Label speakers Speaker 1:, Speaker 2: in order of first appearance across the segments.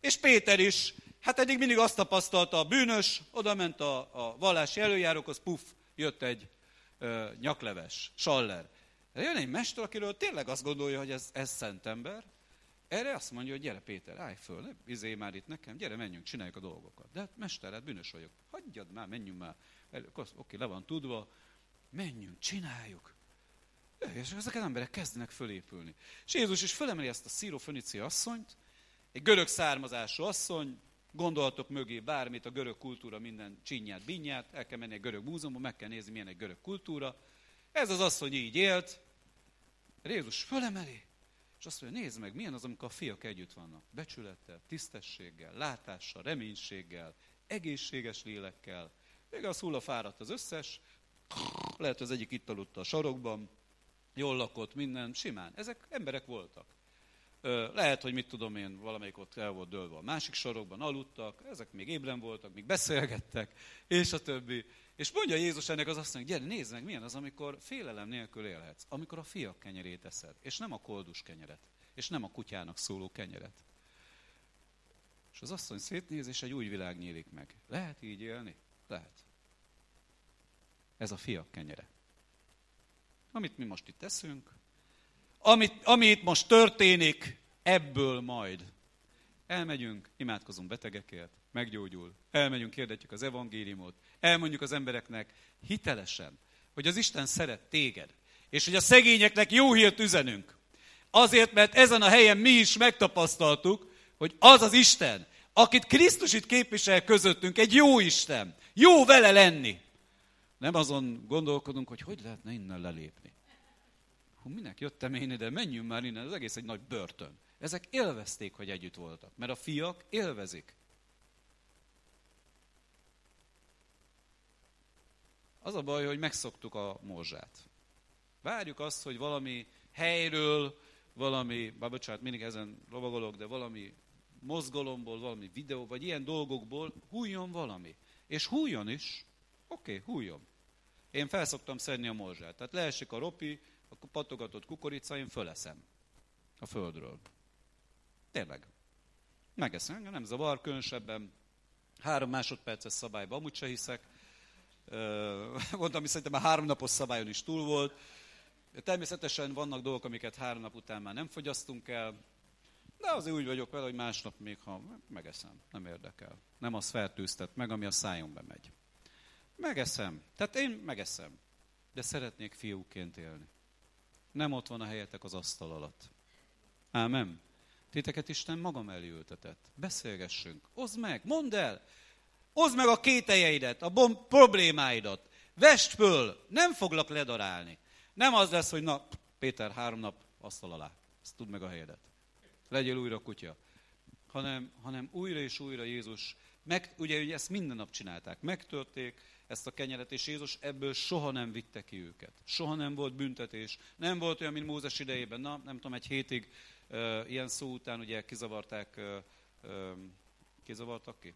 Speaker 1: És Péter is, hát eddig mindig azt tapasztalta a bűnös, oda ment a vallási előjárókhoz, jött egy nyakleves, saller. De jön egy mester, akiről tényleg azt gondolja, hogy ez szent ember. Erre azt mondja, hogy gyere Péter, állj föl, ne izélj már itt nekem, gyere, menjünk, csináljuk a dolgokat. De hát mester, hát bűnös vagyok. Hagyjad már, menjünk már. Oké, le van tudva, menjünk, csináljuk. És ezek az emberek kezdenek fölépülni. És Jézus is fölemeli ezt a szírófönici asszonyt, egy görög származású asszony, gondoltok mögé bármit, a görög kultúra minden csinyát, binyát, el kell menni egy görög múzeumba, meg kell nézni, milyen egy görög kultúra. Ez az asszony így élt, Jézus fölemeli, és azt mondja, nézd meg, milyen az, amikor a fiak együtt vannak. Becsülettel, tisztességgel, látással, reménységgel, egészséges lélekkel. Még az hullafáradt az összes, lehet, az egyik itt aludta a sarokban, jól lakott, minden, simán. Ezek emberek voltak. Lehet, hogy mit tudom én, valamelyik ott el volt dőlve a másik sarokban, aludtak, ezek még ébren voltak, még beszélgettek, és a többi. És mondja Jézus ennek az asszonynak, gyere, nézd meg, milyen az, amikor félelem nélkül élhetsz, amikor a fiak kenyerét eszed, és nem a koldus kenyeret, és nem a kutyának szóló kenyeret. És az asszony szétnéz, és egy új világ nyílik meg. Lehet így élni? Lehet. Ez a fiak kenyere. Amit mi most itt teszünk, ami itt most történik, ebből majd elmegyünk, imádkozunk betegekért, meggyógyul, elmegyünk, hirdetjük az evangéliumot, elmondjuk az embereknek hitelesen, hogy az Isten szeret téged, és hogy a szegényeknek jó hírt üzenünk. Azért, mert ezen a helyen mi is megtapasztaltuk, hogy az az Isten, akit Krisztus itt képvisel közöttünk, egy jó Isten, jó vele lenni. Nem azon gondolkodunk, hogy lehetne innen lelépni. Minek jöttem én ide, menjünk már innen, ez egész egy nagy börtön. Ezek élvezték, hogy együtt voltak, mert a fiak élvezik. Az a baj, hogy megszoktuk a morzsát. Várjuk azt, hogy valami helyről, mindig ezen lovagolok, de valami mozgalomból, valami videó, vagy ilyen dolgokból hújjon valami. És hújjon is. Oké, hújjon. Én felszoktam szedni a morzsát. Tehát leesik a ropi, akkor patogatott kukorica, én föleszem a földről. Tényleg. Megeszem, engem nem zavar, különösebben 3 másodperces szabályban amúgy se hiszek. Mondtam, hogy szerintem már 3 napos szabályon is túl volt. Természetesen vannak dolgok, amiket 3 nap után már nem fogyasztunk el, de azért úgy vagyok vele, hogy másnap még ha megeszem, nem érdekel. Nem az fertőztet meg, ami a szájomba megy. Megeszem. Tehát én megeszem. De szeretnék fiúként élni. Nem ott van a helyetek az asztal alatt. Ámen. Titeket Isten magam elé ültetett. Beszélgessünk. Oszd meg, mondd el. Oszd meg a kételjeidet, a problémáidat. Vesd föl. Nem foglak ledarálni. Nem az lesz, hogy na, Péter, 3 nap asztal alá. Ezt tudd meg a helyedet. Legyél újra kutya. Hanem újra és újra Jézus, ugye ezt minden nap csinálták, megtörték ezt a kenyeret, és Jézus ebből soha nem vitte ki őket. Soha nem volt büntetés. Nem volt olyan, mint Mózes idejében. Na, nem tudom, egy hétig ilyen szó után ugye kizavarták, kizavartak ki?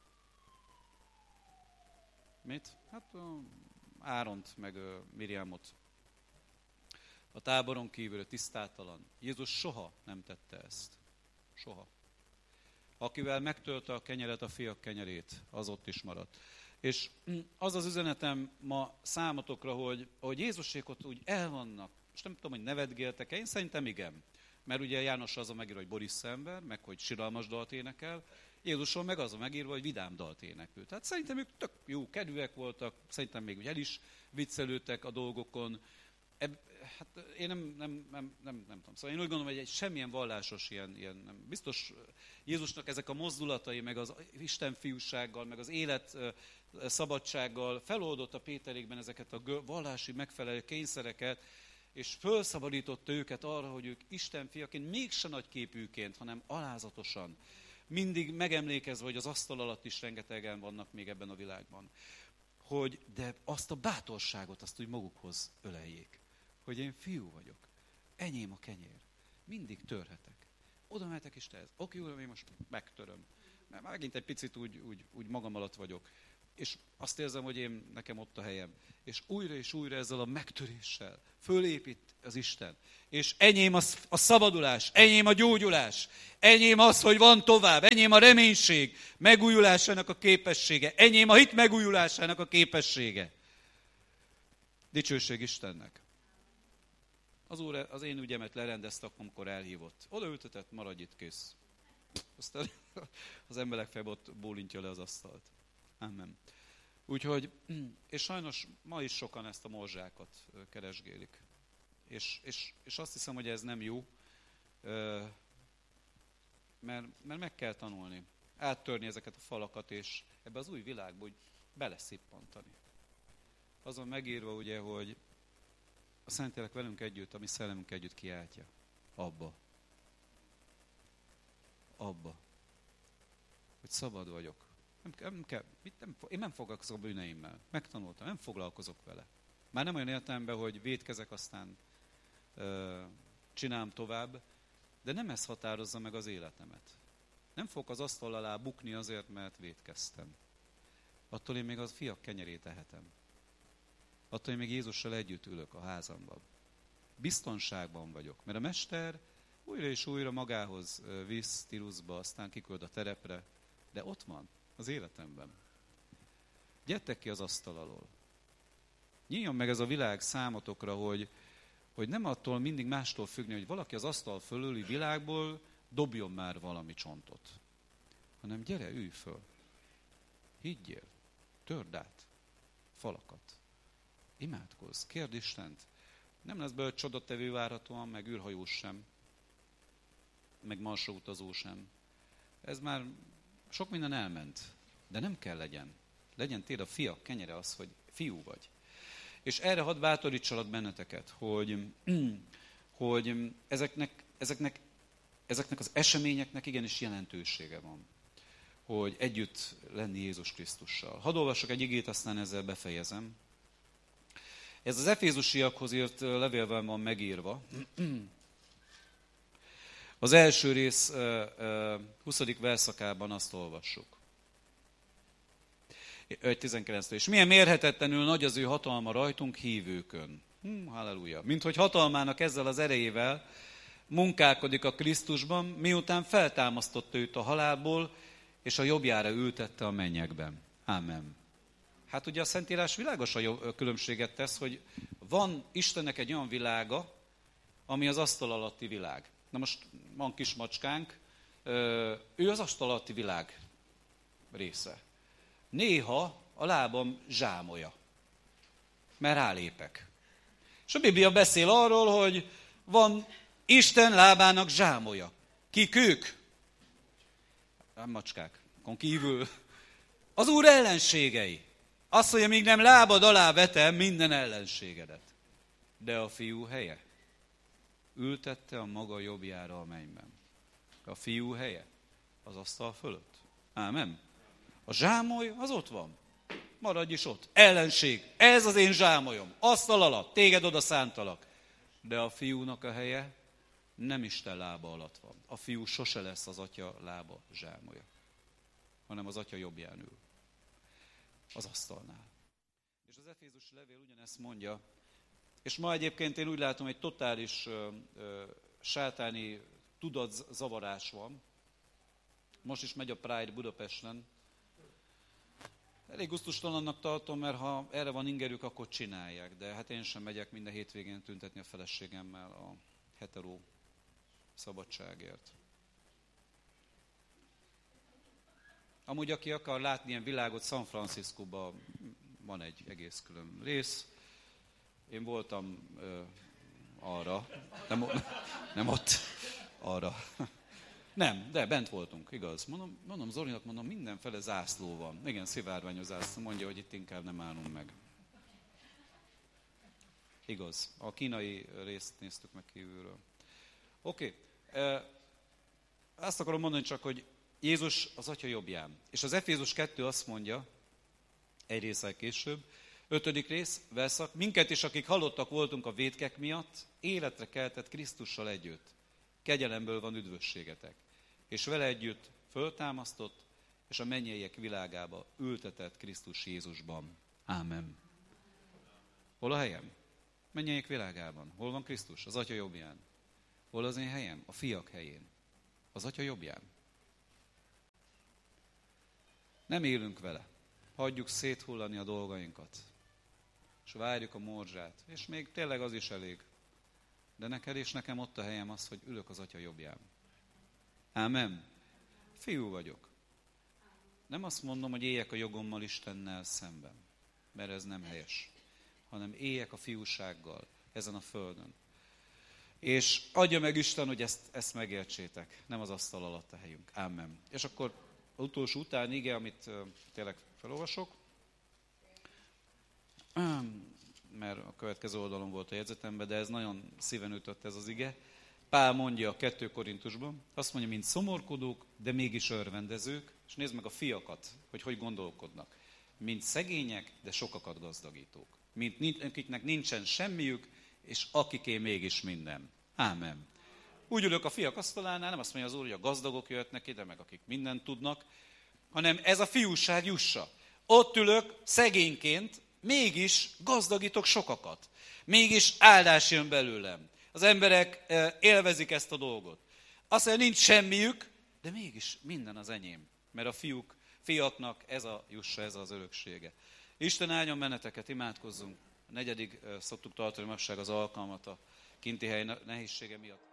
Speaker 1: Mit? Hát Áront, meg Miriamot. A táboron kívül tisztátalan. Jézus soha nem tette ezt. Soha. Akivel megtölte a kenyeret, a fiak kenyerét, az ott is maradt. És az az üzenetem ma számotokra, hogy Jézusék ott úgy elvannak. Most nem tudom, hogy nevetgéltek-e, én szerintem igen. Mert ugye János az a megírva, hogy Boris ember, meg hogy siralmas dalt énekel. Jézuson meg az a megírva, hogy vidám dalt énekel. Tehát szerintem ők tök jó kedvűek voltak, szerintem még el is viccelődtek a dolgokon. Hát én nem tudom. Szóval én úgy gondolom, hogy egy semmilyen vallásos ilyen nem. Biztos Jézusnak ezek a mozdulatai, meg az Isten fiúsággal, meg az élet szabadsággal feloldotta Péterékben ezeket a vallási megfelelő kényszereket, és felszabadította őket arra, hogy ők Isten fiaként, mégse nagy képűként, hanem alázatosan, mindig megemlékezve, hogy az asztal alatt is rengetegen vannak még ebben a világban. De azt a bátorságot, azt úgy magukhoz öleljék. Hogy én fiú vagyok, enyém a kenyér, mindig törhetek. Oda mehetek és tehez. Oké, uram, én most megtöröm. Mert megint egy picit úgy magam alatt vagyok. és azt érzem, hogy nekem ott a helyem. És újra ezzel a megtöréssel fölépít az Isten. És enyém a szabadulás, enyém a gyógyulás, enyém az, hogy van tovább, enyém a reménység megújulásának a képessége, enyém a hit megújulásának a képessége. Dicsőség Istennek. Az Úr az én ügyemet lerendezte, amikor elhívott. Odaültetett, maradj itt, kész. Aztán az emberek fel ott bólintja le az asztalt. Amen. Úgyhogy, és sajnos ma is sokan ezt a morzsákat keresgélik. És azt hiszem, hogy ez nem jó, mert meg kell tanulni. Áttörni ezeket a falakat, és ebbe az új világba hogy beleszippantani. Azon megírva ugye, hogy a Szentlélek velünk együtt, a mi szellemünk együtt kiáltja. Abba. Hogy szabad vagyok. Én nem foglalkozok a bűneimmel. Megtanultam, nem foglalkozok vele. Már nem olyan értelemben, hogy vétkezek, aztán csinálom tovább, de nem ez határozza meg az életemet. Nem fogok az asztal alá bukni azért, mert vétkeztem. Attól én még az fiak kenyerét ehetem. Attól én még Jézussal együtt ülök a házamban. Biztonságban vagyok, mert a Mester újra és újra magához visz Tiruszba, aztán kiküld a terepre, de ott van az életemben. Gyertek ki az asztal alól. Nyíljon meg ez a világ számotokra, hogy nem attól mindig mástól függni, hogy valaki az asztal fölöli világból dobjon már valami csontot. Hanem gyere, ülj föl. Higgyél. Törd át falakat. Imádkozz. Kérd Istent. Nem lesz belőle csodatevő várhatóan, meg űrhajós sem. Meg marsautazó sem. Ez már sok minden elment. De nem kell legyen. Legyen téd a fiak kenyere az, hogy fiú vagy. És erre hadd bátorítsalak benneteket, hogy ezeknek az eseményeknek igenis jelentősége van. Hogy együtt lenni Jézus Krisztussal. Hadd olvasok egy igét, aztán ezzel befejezem. Ez az Efézusiakhoz írt levélben van megírva. Az első rész 20. verszakában azt olvassuk. 5.19. És milyen mérhetetlenül nagy az ő hatalma rajtunk hívőkön. Halleluja. Mint hogy hatalmának ezzel az erejével munkálkodik a Krisztusban, miután feltámasztotta őt a halálból, és a jobbjára ültette a mennyekben. Ámen. Hát ugye a Szentírás világos a különbséget tesz, hogy van Istennek egy olyan világa, ami az asztal alatti világ. Na most van kis macskánk, ő az asztal alatti világ része. Néha a lábam zsámolja, mert rálépek. És a Biblia beszél arról, hogy van Isten lábának zsámolja. Kik ők? Nem macskákon kívül. Az Úr ellenségei. Azt mondja, míg nem lábad alá vetem minden ellenségedet. De a fiú helye ültette a maga jobbjára a mennyben. A fiú helye az asztal fölött. Ámen. A zsámoly az ott van. Maradj is ott. Ellenség. Ez az én zsámolyom. Asztal alatt. Téged oda szántalak. De a fiúnak a helye nem Isten lába alatt van. A fiú sose lesz az atya lába zsámolya. Hanem az atya jobbján ül. Az asztalnál. És az Efézusi levél ugyanezt mondja. És ma egyébként én úgy látom, egy totális sátáni tudatzavarás van. Most is megy a Pride Budapesten. Elég gusztustalannak tartom, mert ha erre van ingerük, akkor csinálják. De hát én sem megyek minden hétvégén tüntetni a feleségemmel a hetero szabadságért. Amúgy, aki akar látni ilyen világot, San Franciscóban van egy egész külön rész. Én voltam arra, nem ott, arra. Nem, de bent voltunk, igaz. Mondom Zolinak, mindenfele zászló van. Igen, szivárványos zászló. Mondja, hogy itt inkább nem állunk meg. Igaz. A kínai részt néztük meg kívülről. Oké. Azt akarom mondani csak, hogy Jézus az Atya jobbján. És az Efézus 2 azt mondja, egy részsel később, 5. rész, verszak, minket is, akik halottak voltunk a vétkek miatt, életre keltett Krisztussal együtt. Kegyelemből van üdvösségetek. És vele együtt föltámasztott, és a mennyeiek világába ültetett Krisztus Jézusban. Ámen. Hol a helyem? Mennyeiek világában. Hol van Krisztus? Az Atya jobbján. Hol az én helyem? A fiak helyén. Az Atya jobbján. Nem élünk vele. Hagyjuk széthullani a dolgainkat. És várjuk a morzsát. És még tényleg az is elég. De neked és nekem ott a helyem az, hogy ülök az Atya jobbján. Ámen. Fiú vagyok. Nem azt mondom, hogy éljek a jogommal Istennel szemben, mert ez nem helyes, hanem éljek a fiúsággal ezen a földön. És adja meg Isten, hogy ezt megértsétek, nem az asztal alatt a helyünk. Ámen. És akkor az utolsó utáni ige, amit tényleg felolvasok, mert a következő oldalon volt a jegyzetemben, de ez nagyon szíven ütött ez az ige. Pál mondja a 2 Korintusban, azt mondja, mint szomorkodók, de mégis örvendezők, és nézd meg a fiakat, hogy gondolkodnak. Mint szegények, de sokakat gazdagítók. Mint akiknek nincsen semmiük, és akiké mégis minden. Ámen. Úgy ülök a fiak asztalánál, nem azt mondja az Úr, hogy a gazdagok jöhetnek ide, meg akik mindent tudnak, hanem ez a fiúság jussa. Ott ülök szegényként, mégis gazdagítok sokakat. Mégis áldás jön belőlem. Az emberek élvezik ezt a dolgot. Azt mondja, nincs semmiük, de mégis minden az enyém. Mert a fiaknak ez a jussa, ez az öröksége. Isten áldjon benneteket, imádkozzunk. A 4. szoktuk tartani manapság az alkalmat a kinti hely nehézsége miatt.